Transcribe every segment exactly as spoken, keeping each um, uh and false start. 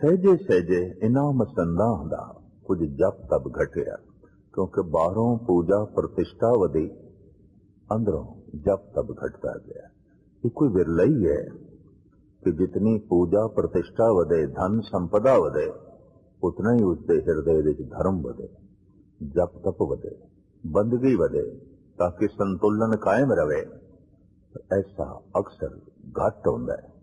सहजे सहजे इन्हां मसंदां दा कुछ जप तप घटिया, क्योंकि बाहरों पूजा प्रतिष्ठा वधी, अंदरों जप तप घटता गया। ये कोई विरला ही है कि जितनी पूजा प्रतिष्ठा वधे, धन संपदा वधे, उतना ही उसके हृदय विच धर्म वधे, जप तप वधे, बंदगी वधे, ताकि संतुलन कायम रहे। ऐसा अक्सर घट होता है।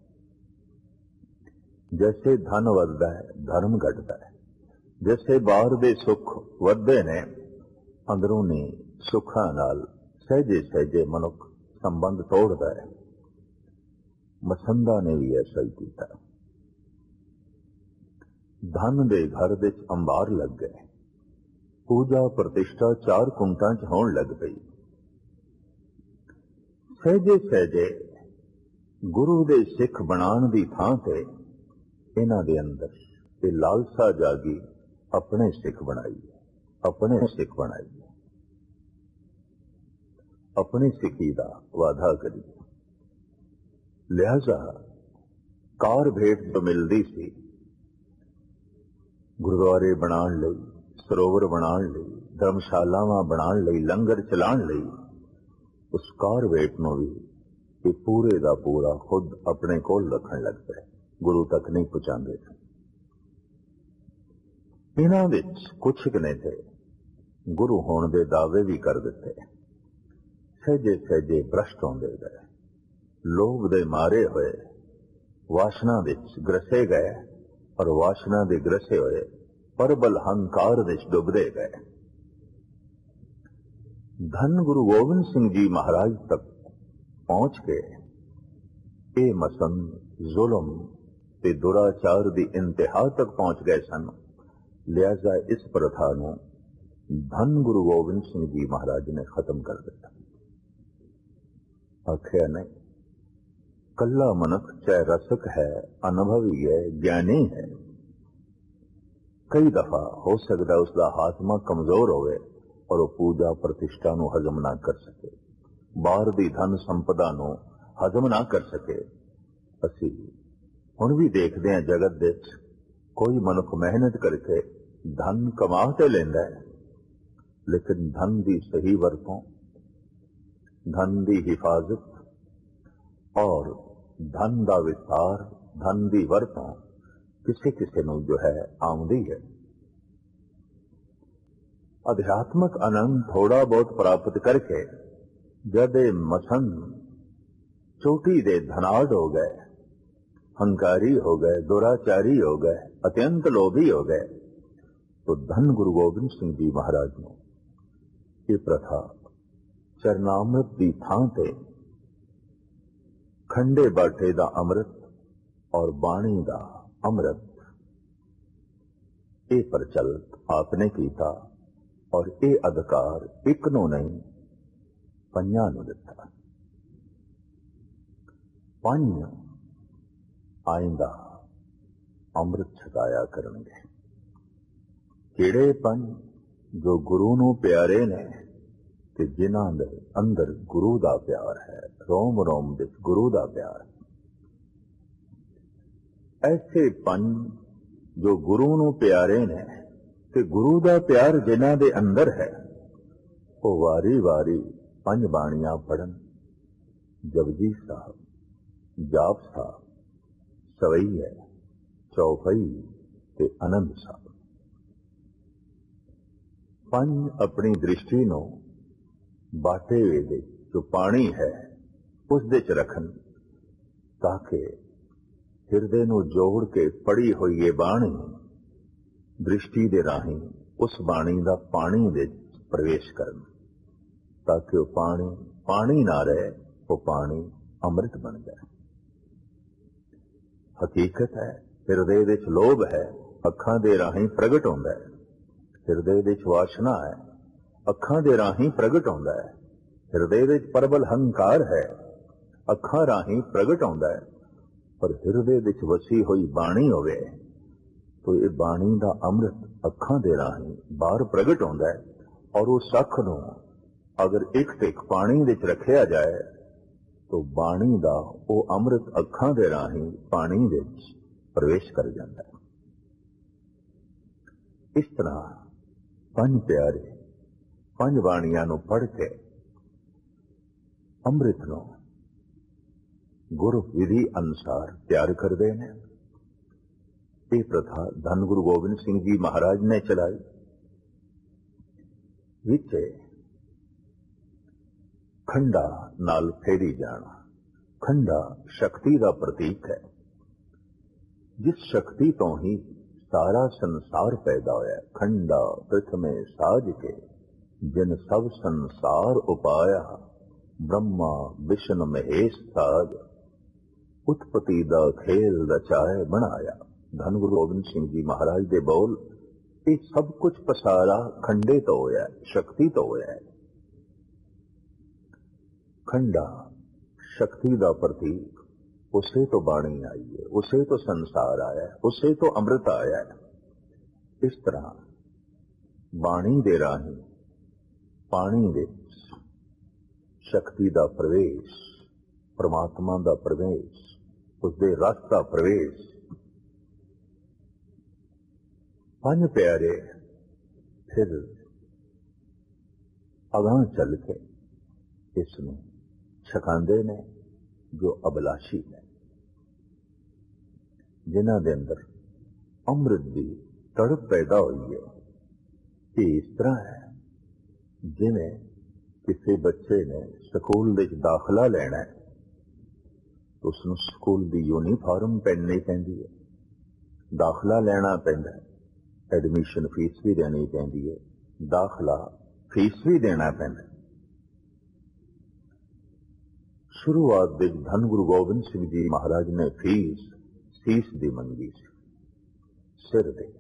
जैसे धन वधदा है, धर्म घटता है। जैसे बाहर दे सुख वधदे ने, अंदरूनी सुखां नाल सहजे सहजे मनुख संबंध तोड़ता है। मसंदा ने भी ऐसा ही किया। धन दे घर दे अंबार लग गए, पूजा प्रतिष्ठा चार कुंटां च होण लग पई। सहजे सहजे गुरु दे सिख बनाण दी थां ते इन्हां दे अंदर ये लालसा जागी, अपने सिख बनाईए, अपने सिख बनाईए, अपनी सिखी दा वादा करिए। लिहाजा कार भेंट जो मिलती सी, गुरुद्वारे बनाण लई, सरोवर बनाण लई, धर्मशालावां बनाण लई, लंगर चलाण लई, उस कार भेंट नूं भी ये पूरे दा पूरा खुद अपने कोल रखण लग पए, गुरु तक नहीं पहुंचाते थे। इन्हां विच कुछ ने थे गुरु होण दे दावे भी कर दिते। सहजे सहजे भ्रष्ट होंदे गए, लोभ दे मारे हुए वासना विच ग्रसे गए, और वासना दे ग्रसे हुए परबल हंकार विच डुबदे गए। धन गुरु गोबिंद सिंह जी महाराज तक पहुंच के ये मसंद जुल्म ते दुराचार दी इंतहा तक पहुंच गए सन। लिहाजा इस प्रथा नूं धन गुरु गोबिंद सिंह जी महाराज ने खत्म कर दिता। आखिया नहीं, कल्ला मनुख चाहे रसक है, अनुभवी है, ज्ञानी है, कई दफा हो सकता है उसका हाथमा कमजोर होवे और वो पूजा प्रतिष्ठा नूं हजम ना कर सके, बाहर दी धन संपदा नूं हजम ना कर सके। असी हुण भी देखते हैं जगत दे कोई मनुख मेहनत करके धन कमा ते लेंदा है, लेकिन धन की सही वरतों, धन की हिफाजत और धन का विस्तार, धन की वरतों किसी किसी नूं जो है आउंदी है। अध्यात्मक आनंद थोड़ा बहुत प्राप्त करके जद मसंद चोटी दे धनाढ़ हो गए, हंकारी हो गए, दुराचारी हो गए, अत्यंत लोभी हो गए, तो धन गुरु गोबिंद सिंह जी महाराज ने ये प्रथा चरनामृत की थां ते खंडे बाटे दा अमृत और बाणी दा अमृत ये प्रचलित आपने कीता, और ये अधिकार एक नूं नहीं पंजां नूं दिता। पंज आइंदा अमृत छकाया करनगे। किहड़े पंज? जो गुरु नूं प्यारे ने ते जिन्हां दे अंदर गुरु दा प्यार है, रोम रोम विच गुरु दा प्यार। ऐसे पंज जो गुरु नूं प्यारे ने ते गुरु दा प्यार जिन्हां दे अंदर है, वो वारी वारी पंज बाणियां पढ़न। जपजी साहब, जाप साहब, सवैया, चौपाई ते आनंद साहब। पंज अपनी दृष्टि नूं बाटे दे जो पानी है उस दे च रखन, ताकि हिरदे नूं जोड़ के पढ़ी हुई ये बाणी दृष्टि दे राही उस बाणी दा पानी दे प्रवेश करन, ताकि वो पानी पानी ना रहे, वो पानी अमृत बन जाए। हकीकत है हिरदे विच लोभ है, अखां दे राही प्रगट होंदा है। हिरदे विच वासना है, अखां दे राही प्रगट होंदा है। हिरदे विच परबल हंकार है, अखां राही प्रगट होंदा है। पर हिरदे विच वसी हुई बाणी होवे तो ये बाणी दा अमृत अखां दे राही बाहर प्रगट होंदा है, और उस अख नूं अगर एक टिक पानी विच रखिया जाए तो बाणी दा वो अमृत अखां दे राही पानी विच प्रवेश कर जाता है। इस तरह पंज प्यारे पंज बाणियां नूं पढ़ के ਅੰਮ੍ਰਿਤ ਨੂੰ ਗੁਰੂ ਵਿਧੀ ਅਨੁਸਾਰ ਤਿਆਰ ਕਰਦੇ ਨੇ। ਇਹ ਪ੍ਰਥਾ ਧੰਨ ਗੁਰੂ ਗੋਬਿੰਦ ਸਿੰਘ ਜੀ ਮਹਾਰਾਜ ਨੇ ਚਲਾਈ। ਵਿੱਚ ਖੰਡਾ ਨਾਲ ਫੇਰੀ ਜਾਣਾ। ਖੰਡਾ ਸ਼ਕਤੀ ਦਾ ਪ੍ਰਤੀਕ ਹੈ, ਜਿਸ ਸ਼ਕਤੀ ਤੋਂ ਹੀ ਸਾਰਾ ਸੰਸਾਰ ਪੈਦਾ ਹੋਇਆ। ਖੰਡਾ ਪ੍ਰਥਮੇ ਸਾਜ ਕੇ ਜਿਨ ਸਭ ਸੰਸਾਰ ਉਪਾਇਆ, ब्रह्मा विष्णु महेश साज, उत्पत्ति दा खेल रचाए बनाया। धन गुरु गोबिंद सिंह जी महाराज दे बोल, ये सब कुछ पसारा खंडे तो होया, शक्ति तो होया। खंडा शक्ति दा प्रतीक, उसे तो बाणी आई है, उसे तो संसार आया, उसे तो अमृत आया। इस तरह बाणी दे राही पानी दे शक्ति का प्रवेश, परमात्मा का प्रवेश, उसके रस का प्रवेश। पंज प्यारे फिर अगां चल के इसनूं छकांदे ने जो अभिलाषी ने, जिन्हां दे अंदर अमृत की तड़प पैदा हुई है। ये इस तरह है जिवें किसी बच्चे ने स्कूल विच दाखला लेना है तो उसनूं स्कूल की यूनीफॉर्म पहननी पैंदी है, दाखला लेना पैंदा है, एडमिशन फीस भी देनी पैंदी है, दाखला फीस भी देना पैंदा है। शुरुआत विच धन गुरु गोबिंद सिंह जी महाराज ने फीस सीस दी मंगी सी, सिर दे।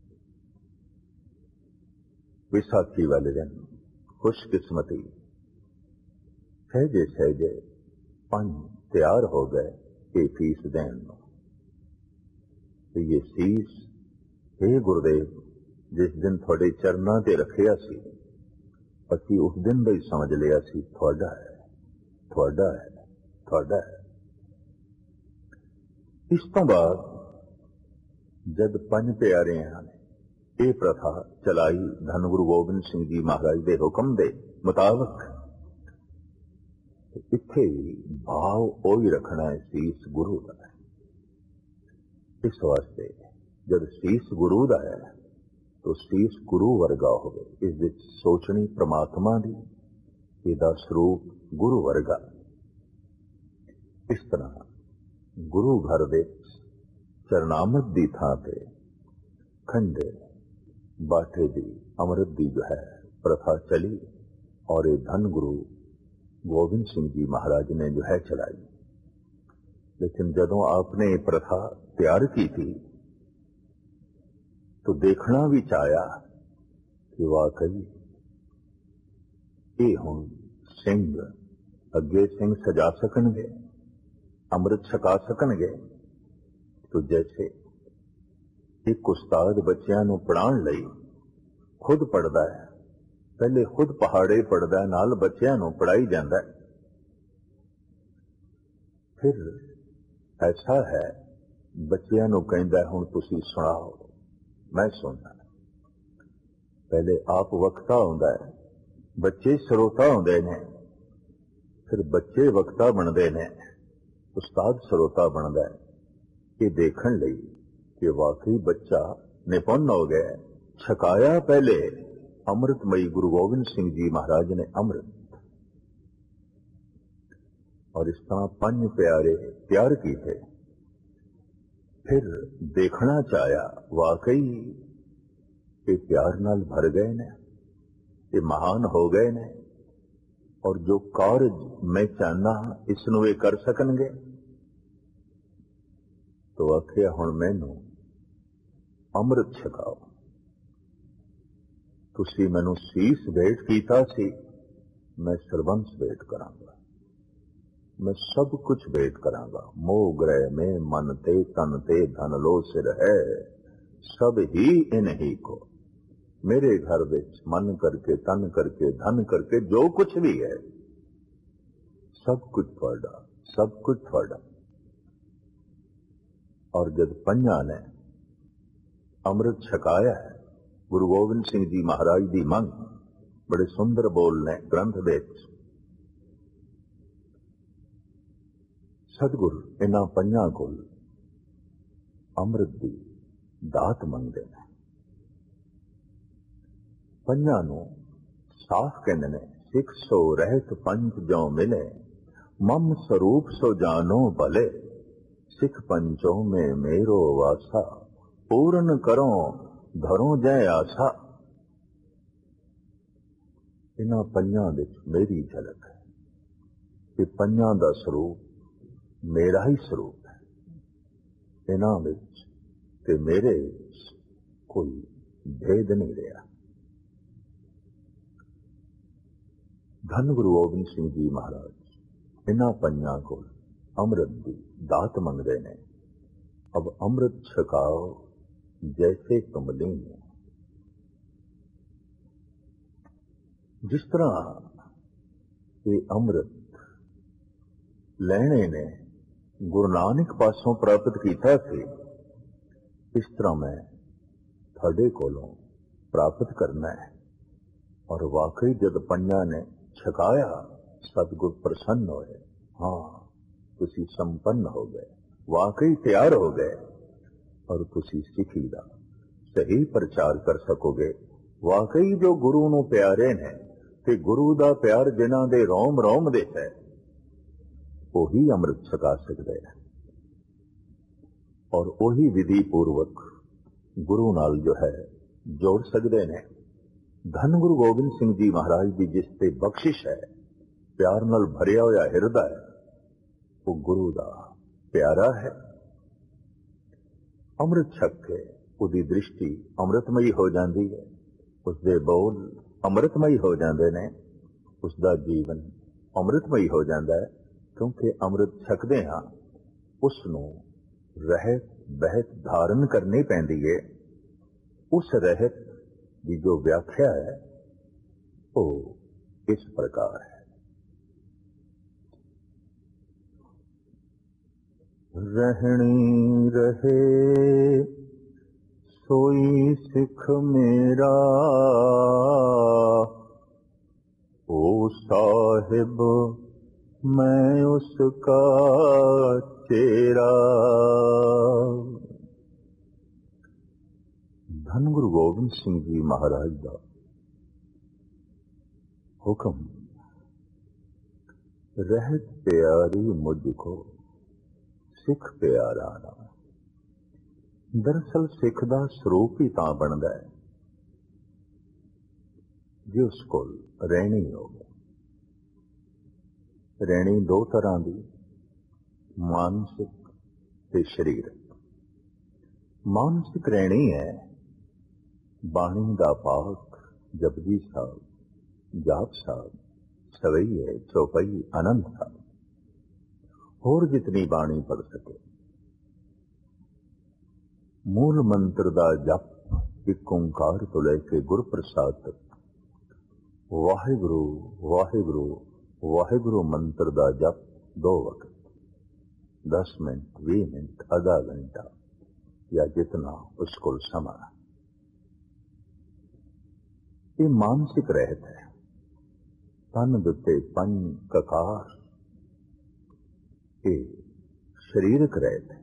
विसाखी वाले दिन खुशकिस्मती सहजे सहजे पंज तैयार हो गए ये फीस देन। ये सीस हे गुरुदेव जिस दिन थोड़े चरणों ते रखिया सी, असी उस दिन का ही समझ लिया सी थोड़ा है, थोड़ा है, थोड़ा है। इस तो बाद जब पंज प्यारियां ने ये प्रथा चलाई धन गुरु गोबिंद सिंह जी महाराज के हुक्म के मुताबिक, इत्थे भाव ओही रखना है सीस गुरु का है। इस वास्ते जब सीस गुरु का है तो सीस गुरु वर्गा हो, इस विच सोचनी परमात्मा दी, इहदा स्वरूप गुरु वर्गा। इस तरह गुरु घर दे चरनामत दी थां ते खंडे बाटे दी अमृत दी जो है प्रथा चली और ये धन गुरु गोबिंद सिंह जी महाराज ने जो है चलाई। लेकिन जदों आपने ये प्रथा तैयार की थी तो देखना भी चाया कि वाकई ये हुण सिंह अगे सिंह सजा सकणगे, अमृत छका सकणगे। तो जैसे एक उस्ताद बच्चों नूं पढ़ाउण लई खुद पढ़दा है, पहले खुद पहाड़े पढ़दा है, नाल बच्चों नूं पढ़ाई जांदा है। फिर ऐसा है बच्चों नूं कहंदा हुण तुसीं सुणाओ, मैं सुनना। पहले आप वक्ता हुंदा है, बच्चे श्रोता हुंदे ने, फिर बच्चे वक्ता बनदे ने, उस्ताद श्रोता बनदा है। ये देखण लई कि वाकई बच्चा निपुण हो गया, छकाया पहले अमृतमयी गुरु गोबिंद सिंह जी महाराज ने अमृत। और इस तरह पंज प्यारे तैयार किए। फिर देखना चाहा वाकई ये प्यार नाल भर गए ने, ये महान हो गए ने, और जो कार्य मैं चाहना इसनूं ये कर सकणगे। तो आखिया हुण मैनूं अमृत छकाओ। तुसी मैनू सीस भेंट कीता सी, मैं सरबंस भेंट करांगा, मैं सब कुछ भेंट करांगा। मोह ग्रह में मन ते तन ते धन लो सिर है, सब ही इन ही को। मेरे घर विच मन करके तन करके धन करके जो कुछ भी है सब कुछ थोड़ा, सब कुछ थोड़ा। और जब पंजा ने अमृत छकाया है ਗੁਰੂ ਗੋਬਿੰਦ ਸਿੰਘ ਜੀ ਮਹਾਰਾਜ ਦੀ ਮੰਗ ਬੜੇ ਸੁੰਦਰ ਬੋਲ ਨੇ ਗ੍ਰੰਥ ਦੇ ਵਿੱਚ। ਸਤਿਗੁਰ ਇਹਨਾਂ ਪੰਜਾਂ ਕੋਲ ਅੰਮ੍ਰਿਤ ਦੀ ਦਾਤ ਮੰਗਦੇ ਨੇ। ਪੰਜਾਂ ਨੂੰ ਸਾਫ਼ ਕਹਿੰਦੇ ਨੇ, ਸਿੱਖ ਸੋ ਰਹਿਤ ਪੰਜ ਜੋ ਮਿਲੇ, ਮਮ ਸਰੂਪ ਸੋ ਜਾਨੋ ਭਲੇ, ਸਿੱਖ ਪੰਚੋ में मेरो वासा, पूर्ण करो धरो जय आसा। इन्हां पंजां विच मेरी झलक है कि पंजां दा स्वरूप मेरा ही स्वरूप है। इन्हां विच ते मेरे विच कोई भेद नहीं रहा। धन गुरु गोबिंद सिंह जी महाराज इन्हां पंजां कोल अमृत की दात मंगते ने। अब अमृत छकाओ जैसे कमलीन। जिस तरह ये अमृत लेने ने गुरु नानक पासों प्राप्त किया सी, इस तरह मैं थोड़े कोलों प्राप्त करना है। और वाकई जब पंजा ने छकाया सतगुर प्रसन्न होए। हाँ, तुसी संपन्न हो गए, वाकई तैयार हो गए और तुसी सिखी दा सही प्रचार कर सकोगे। वाकई जो गुरु नूं प्यारे ने ते गुरु दा प्यार जिन्हां दे रोम रोम दे है, वही अमृत छका सकते हैं और वही विधि पूर्वक गुरु नाल जो है जोड़ सकते हैं। धन गुरु गोबिंद सिंह जी महाराज की जिस ते बख्शिश है, प्यार नाल भरिया होया हिरदा है, वो गुरु दा प्यारा है। अमृत छक के उसकी दृष्टि अमृतमयी हो जाती है, उसके बोल अमृतमयी हो जाते हैं, उसका जीवन अमृतमयी हो जाता है। क्योंकि अमृत छकते हाँ उसनों रहत बहत धारण करनी पैंदी है। उस रहत की जो व्याख्या है वो इस प्रकार है। रहनी रहे सोई सिख मेरा, ओ साहिब मैं उसका चेरा। धन गुरु गोबिंद सिंह जी महाराज का हुक्म, रहत प्यारी मुझको सिख प्यारा ना। दरअसल सिख का स्वरूप ही तां बनता है जे उस कोल रहनी हो। रहनी दो तरह की, मानसिक ते शरीरक। मानसिक रहनी है बाणी दा पाक, जपजी साहब, जाप साहब, सवैये, चौपाई, आनंद साहब, और जितनी बाणी पढ़ सके। मूल मंत्र दा जप एक ओंकार तो लेके गुर प्रसाद तक, वाहिगुरु वाहिगुरु वाहिगुरु मंत्र दा जप दो वक्त, दस मिनट, बीस मिनट, आधा घंटा या जितना उसको समा। ये मानसिक रहत है। तन दुते पंज ककार, ये शरीरक रहत है।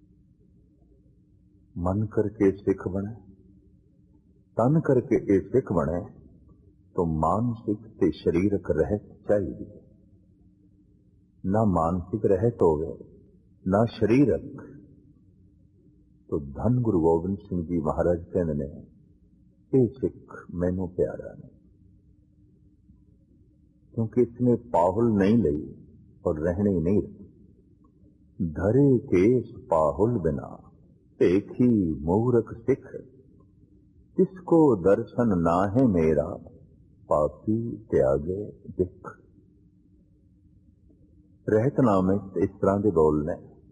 मन करके सिख बने, तन करके ये सिख बने, तो मानसिक ते शरीरक रहत चाहिए। ना मानसिक रहत हो गए ना शरीरक, तो धन गुरु गोबिंद सिंह जी महाराज कहते ने, ये सिख मैनू प्यारा नहीं, क्योंकि इसने पाहुल नहीं ली और रहने नहीं रही। धरे केस पाहुल बिना एक ही मूर्ख सिख, इसको दर्शन ना है मेरा, पापी त्यागे दिख। रहतनामे इस तरह के बोलने,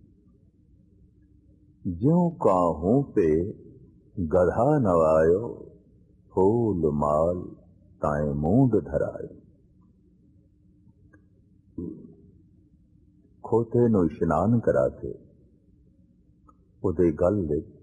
ज्यों काहूं पे गधा नवायो, फूल माल ताए मूंद धरायो। खोते नु इशनान करा के उहदे गल विच